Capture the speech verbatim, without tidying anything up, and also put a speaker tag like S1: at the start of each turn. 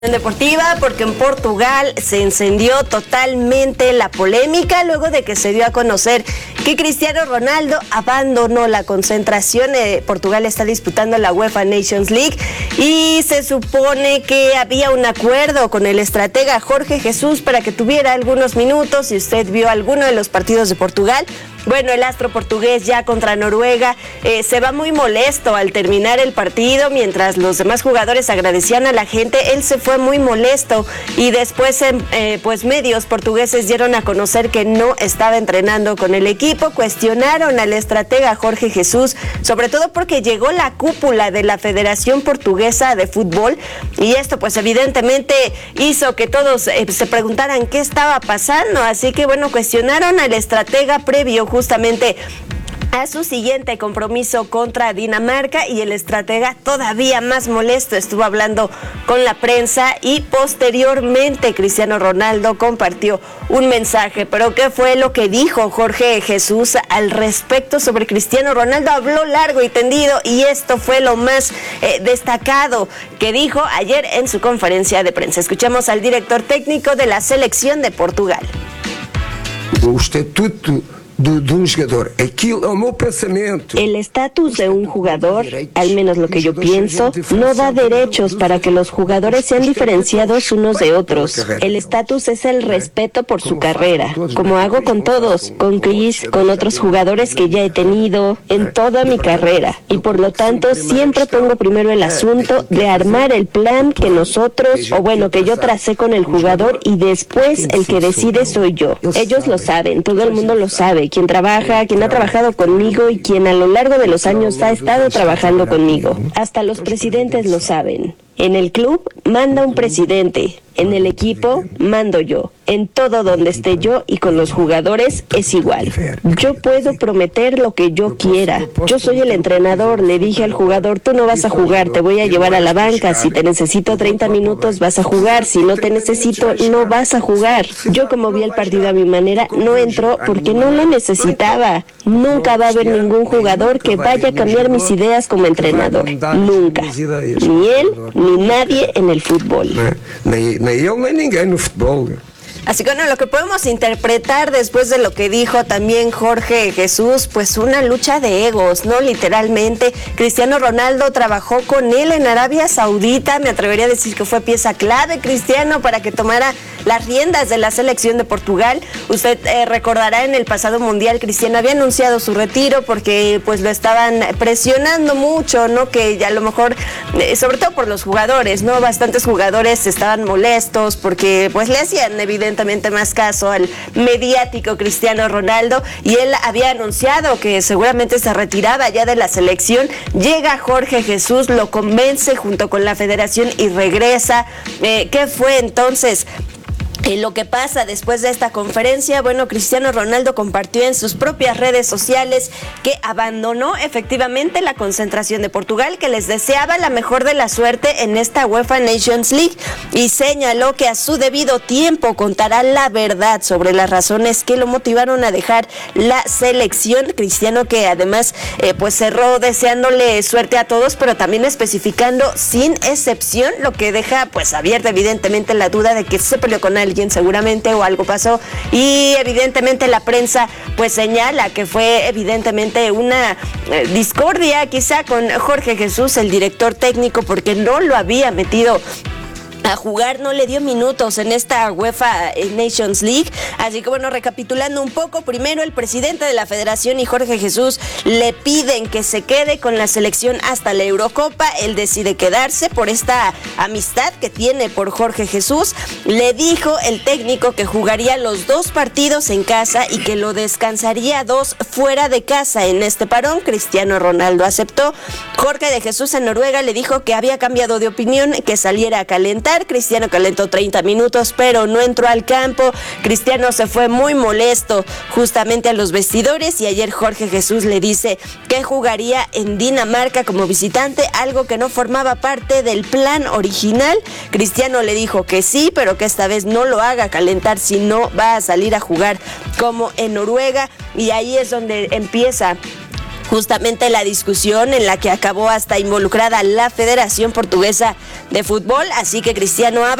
S1: Deportiva, porque en Portugal se encendió totalmente la polémica luego de que se dio a conocer que Cristiano Ronaldo abandonó la concentración. Eh, Portugal está disputando la UEFA Nations League y se supone que había un acuerdo con el estratega Jorge Jesús para que tuviera algunos minutos. Si usted vio alguno de los partidos de Portugal, bueno, el astro portugués ya contra Noruega eh, se va muy molesto al terminar el partido, mientras los demás jugadores agradecían a la gente, él se fue muy molesto y después eh, pues medios portugueses dieron a conocer que no estaba entrenando con el equipo. Cuestionaron al estratega Jorge Jesús, sobre todo porque llegó la cúpula de la Federación Portuguesa de Fútbol y esto pues evidentemente hizo que todos eh, se preguntaran qué estaba pasando, así que bueno, cuestionaron al estratega previo justamente a su siguiente compromiso contra Dinamarca y el estratega todavía más molesto estuvo hablando con la prensa y posteriormente Cristiano Ronaldo compartió un mensaje. Pero ¿qué fue lo que dijo Jorge Jesús al respecto sobre Cristiano Ronaldo? Habló largo y tendido y esto fue lo más eh, destacado que dijo ayer en su conferencia de prensa. Escuchamos al director técnico de la selección de Portugal.
S2: O estatuto de un jugador, aquilo é o meu pensamento.
S3: El estatus de un jugador, al menos lo que yo pienso, no da derechos para que los jugadores sean diferenciados unos de otros. El estatus es el respeto por su carrera, como hago con todos, con Chris, con otros jugadores que ya he tenido en toda mi carrera. Y por lo tanto siempre pongo primero el asunto de armar el plan que nosotros, o bueno, que yo tracé con el jugador y después el que decide soy yo. Ellos lo saben, todo el mundo lo sabe. Quien trabaja, quien ha trabajado conmigo y quien a lo largo de los años ha estado trabajando conmigo. Hasta los presidentes lo saben. En el club manda un presidente, en el equipo mando yo. En todo donde esté yo y con los jugadores es igual. Yo puedo prometer lo que yo quiera. Yo soy el entrenador, le dije al jugador, tú no vas a jugar, te voy a llevar a la banca. Si te necesito treinta minutos vas a jugar, si no te necesito no vas a jugar. Yo como vi el partido a mi manera, no entró porque no lo necesitaba. Nunca va a haber ningún jugador que vaya a cambiar mis ideas como entrenador. Nunca. Ni él, ni nadie en el fútbol.
S2: Ni, ni yo, ni ninguém no fútbol.
S1: Así que bueno, lo que podemos interpretar después de lo que dijo también Jorge Jesús, pues una lucha de egos, ¿no? Literalmente, Cristiano Ronaldo trabajó con él en Arabia Saudita, me atrevería a decir que fue pieza clave Cristiano para que tomara las riendas de la selección de Portugal. Usted eh, recordará en el pasado mundial, Cristiano había anunciado su retiro porque pues lo estaban presionando mucho, ¿no? Que ya a lo mejor, eh, sobre todo por los jugadores, ¿no? Bastantes jugadores estaban molestos porque pues le hacían evidentemente más caso al mediático Cristiano Ronaldo y él había anunciado que seguramente se retiraba ya de la selección. Llega Jorge Jesús, lo convence junto con la federación y regresa. Eh, ¿Qué fue entonces? Eh, lo que pasa después de esta conferencia? Bueno, Cristiano Ronaldo compartió en sus propias redes sociales que abandonó efectivamente la concentración de Portugal, que les deseaba la mejor de la suerte en esta UEFA Nations League y señaló que a su debido tiempo contará la verdad sobre las razones que lo motivaron a dejar la selección. Cristiano que además eh, pues cerró deseándole suerte a todos, pero también especificando sin excepción, lo que deja pues abierta evidentemente la duda de que se peleó con alguien seguramente o algo pasó y evidentemente la prensa pues señala que fue evidentemente una eh, discordia quizá con Jorge Jesús, el director técnico, porque no lo había metido a jugar, no le dio minutos en esta UEFA Nations League. Así que bueno, recapitulando un poco, primero el presidente de la federación y Jorge Jesús le piden que se quede con la selección hasta la Eurocopa. Él decide quedarse por esta amistad que tiene por Jorge Jesús. Le dijo el técnico que jugaría los dos partidos en casa y que lo descansaría dos fuera de casa en este parón. Cristiano Ronaldo aceptó. Jorge de Jesús en Noruega le dijo que había cambiado de opinión, que saliera a calentar. Cristiano calentó treinta minutos, pero no entró al campo. Cristiano se fue muy molesto justamente a los vestidores y ayer Jorge Jesús le dice que jugaría en Dinamarca como visitante, algo que no formaba parte del plan original. Cristiano le dijo que sí, pero que esta vez no lo haga calentar, si no va a salir a jugar como en Noruega, y ahí es donde empieza justamente la discusión en la que acabó hasta involucrada la Federación Portuguesa de Fútbol, así que Cristiano